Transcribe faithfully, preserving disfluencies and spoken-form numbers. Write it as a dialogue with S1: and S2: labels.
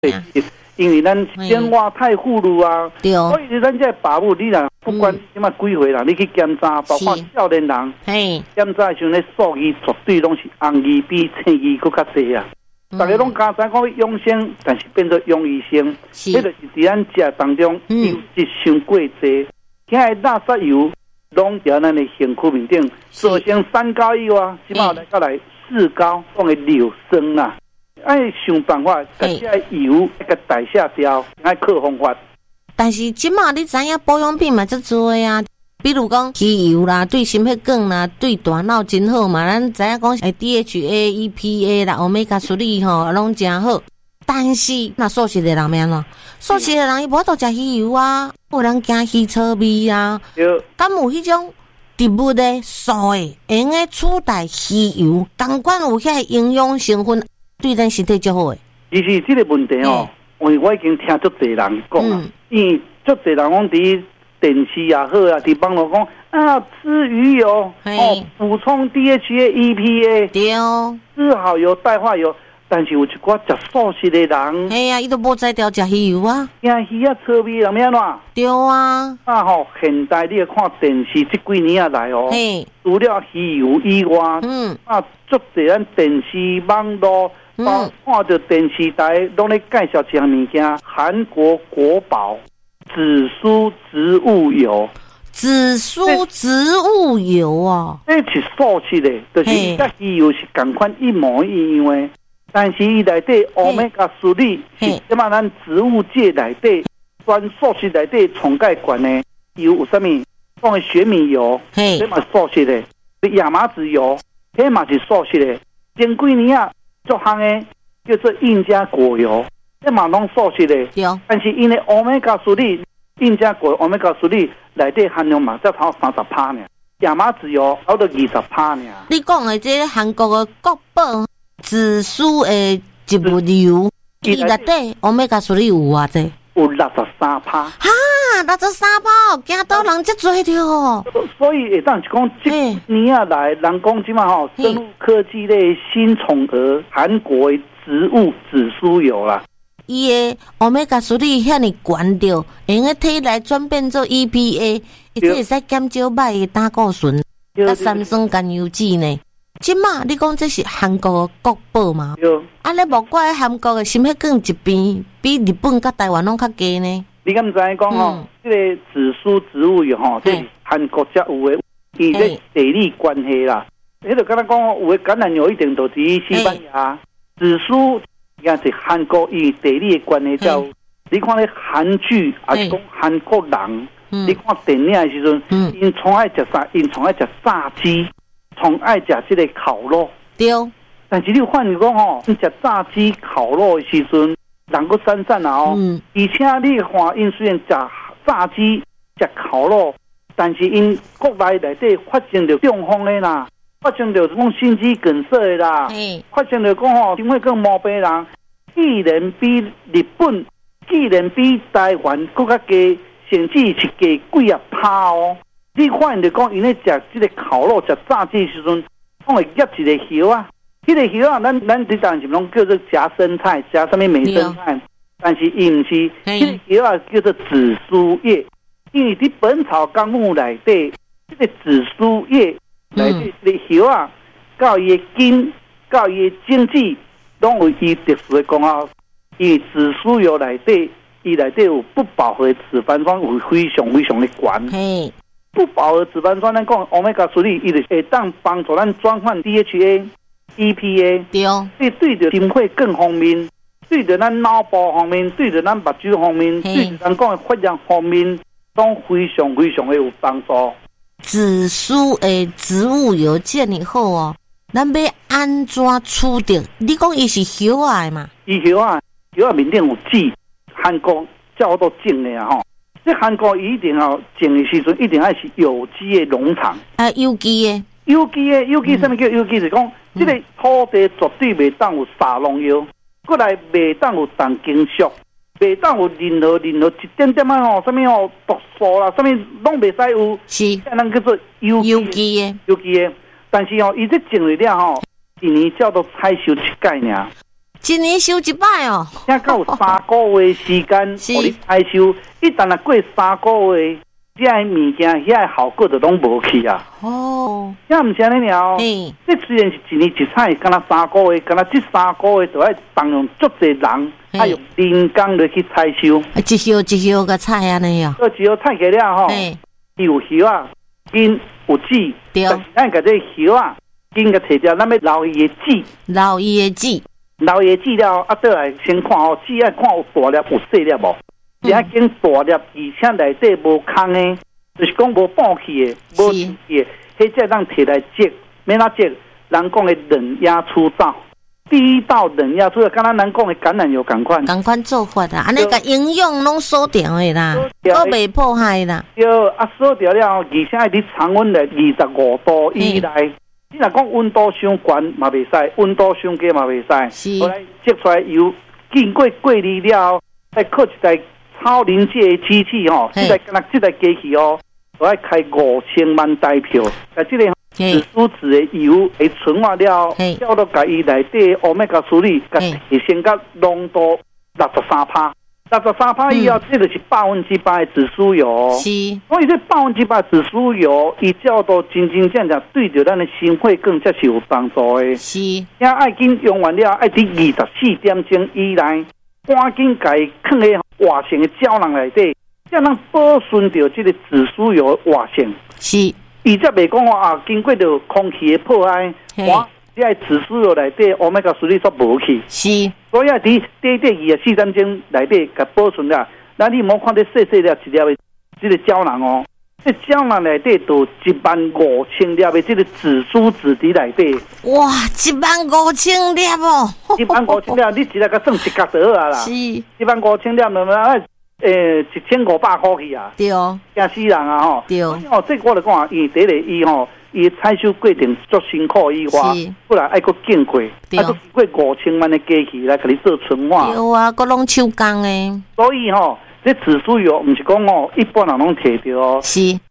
S1: 对，因为咱生活太富裕啊，
S2: 对，
S1: 所以咱这爸母，你若不管什么几岁啦，你去检查，包括少年人，
S2: 嘿，
S1: 检查时阵数字绝对拢是红字比青字搁较济啊。大家拢加知讲养生，但是变做养医生，迄就是伫咱食当中油脂伤过济，现在垃圾油拢伫咱的身躯面顶，做成三高以外，即马来到来四高，讲的硫酸啦。爱想办法，把这油给代谢掉，爱靠方法。
S2: 但是即马你知影保养品嘛，足多啊，比如讲鱼油啦，对心血管啦，对大脑真好嘛。咱知影讲诶 D H A、E P A 啦、Omega 三吼，拢真好。但是那素食的人免咯，素食的人伊无多食鱼油啊，有人惊鱼臭味啊。敢有迄种植物的素的，用诶取代鱼油，同款有遐营养成分。对咱身体就好诶。
S1: 其实这个问题哦，我我已经听足侪人讲啊，因为足侪人讲伫电视也好啊，伫网络讲啊，吃鱼油哦，补充 D H A、E P A，
S2: 对哦，
S1: 吃好油、代化油。但是有一寡食素食的人，
S2: 哎呀，伊都无在调食鱼油啊，
S1: 惊鱼啊臭味，人免怎？
S2: 对啊，
S1: 啊吼，现代你看电视这几年啊来哦，除了鱼油以外，嗯，啊，足侪咱电视网络。嗯，看到电视台拢咧介绍一项物件，韩国国宝紫苏植物油。
S2: 紫苏植物油哦，
S1: 这是素食的，就是甲鱼油是同款一模一样的，但是伊内底欧米伽三是即嘛咱植物界内底专素食内底重介管的油有啥物？讲的玄米油，这嘛是素食的；亚麻籽油，这嘛是素食的。前几年啊。做行的叫做印加果油，这嘛拢素食的，但是因为欧米伽三印加果欧米伽三内底含量嘛才超三十趴呢，亚麻籽油超到二十趴呢。
S2: 你讲的这韩国的国宝紫苏的植物油，伊内底欧米伽三有偌济？
S1: 有六十三趴。
S2: 哈，六十三趴，惊到人真多着。
S1: 所以会当是讲，这年啊来，人讲即嘛吼，生物科技类新宠儿，韩国的植物紫苏油啦。
S2: 伊的欧米伽三遐尼悬着，用个体内转变做 E P A， 伊这会使减少歹的胆固醇，甲三酸甘油酯呢。即马你讲这是韩国的国宝嘛？啊，你无怪韩国的心血管疾病比日本甲台湾拢较低呢？
S1: 你敢知讲吼？这个紫苏植物油吼，这是韩国才有的，伊这地理关系啦。迄就敢若讲，有的橄榄油一定都伫西班牙，紫苏也是韩国以地理的关系叫。你看咧韩剧，也是讲韩国人，你看电影的时阵，因从爱食啥？因从爱食炸鸡。从爱食这个烤肉，
S2: 对。
S1: 但是你有发现讲吼，你食炸鸡、烤肉的时阵，人个散散啊哦。嗯。而且你看，因虽然食炸鸡、食烤肉，但是因国内内底发生着中风的啦，发生着讲心肌梗塞的啦，发生着讲吼，心血管毛病人，既然比日本，既然比台湾更加低，甚至是低几啊趴哦。你发现就讲，因咧食这个烤肉、食炸鸡时阵，拢会夹一个叶啊。这个叶啊，咱咱这当时拢叫做夹生菜，夹什么美生菜，但是伊唔是，这个叶啊叫做紫苏叶。因为伫《本草纲目》内底，这个紫苏叶内底这个叶啊，到伊的筋、到伊的经济，拢有伊特殊的功效。因为紫苏油内底，伊内底有不饱和脂肪酸，有非常非常的悬。不饱和脂肪酸，咱讲欧米伽三，伊就会当帮助咱转换 D H A、E P A，
S2: 对，
S1: 所以对着心血管方面，对着咱脑部方面，对着咱目睭方面，对着咱讲的发炎方面，都非常非常的有帮助。
S2: 紫苏的植物油建立好哦，咱要安怎处理？你讲伊是叶啊嘛？
S1: 伊叶啊，叶啊面顶有籽，韩国叫做种的啊吼。这韩国一定要种的时阵，一定要是有机的农场。
S2: 啊，有机的，
S1: 有机的，有机什么叫有机？就是讲，这个土地绝对袂当有撒农药，过来袂当有重金属，袂当有任何任何一点点啊吼，什么哦毒素啦，什么拢袂使有。
S2: 是，
S1: 咱叫做有
S2: 有机的，
S1: 有机的。但是哦，伊这种的了吼，一年叫做采收一届尔。
S2: 一年收一摆哦，
S1: 现在有三个月时间，互你采收。一旦啊过三个月，这些物件、遐个效果就拢无去啊。
S2: 哦，
S1: 遐唔是安尼了。嗯，这虽然是一年一采，敢若三个月，敢若这三个月就要动用足侪人，还用人工来去采收。
S2: 一叶一叶个采安尼哦。
S1: 一叶采起了吼，有叶啊，根有籽，
S2: 对。
S1: 咱甲这叶啊，根个摕掉，咱要留伊个籽，
S2: 留伊个籽。
S1: 留伊籽了，啊，倒来先看哦，籽要看有大粒有细粒无。而且经大粒，而且内底无空的，就是讲无爆气的，无气的，迄只咱摕来摘，免哪摘？人讲的冷压出灶，第一道冷压出灶，敢若人讲的橄榄油共款，
S2: 共款做法啊，安尼个营养拢锁掉的啦，都袂破坏啦。
S1: 对，啊锁掉了，而且伫常温的二十五度以内。你若讲温度伤悬嘛袂使，温度伤低嘛袂使。后来摘出来油，经过过滤了，再靠一台超临界的机器吼，这台敢若这台机器哦，我要开五千万台票，啊，这个紫苏籽的油会纯化了，叫到甲伊内底欧米伽处理，甲提升到浓度六十三趴。六十三趴以后，这就是百分之百的紫苏油。是，所以这百分之百紫苏油，伊叫到真真正正对着咱的心血管才是有帮助的。是，要爱紧用完了，爱伫二十四点钟以内，赶紧甲伊放喺活性的胶囊内底，才能保存着这个紫苏油的活性。是，伊则袂讲啊，经过着空气的破坏，哇！这个紫苏油内底欧米伽三所无去，是，所以啊，伫短短二十四点钟内底甲保存了。那你莫看这细细粒一粒的这个胶囊哦，这胶囊内底都一万五千粒的这个紫苏籽伫内底。哇，
S2: 一万五千粒哦！
S1: 一万五千粒，你一日甲算一角就好啊啦。是，一万五千粒，那么诶一千五百块去啊。对哦，惊死人啊吼。对哦，这我来讲，伊第一个伊吼。伊采收过程足辛苦以外，不然爱搁经过，爱搁过五千万的机器来给你做纯化。
S2: 有啊，搁拢手工诶。
S1: 所以吼、哦，这紫苏油唔是讲哦，一般人拢摕到哦。是，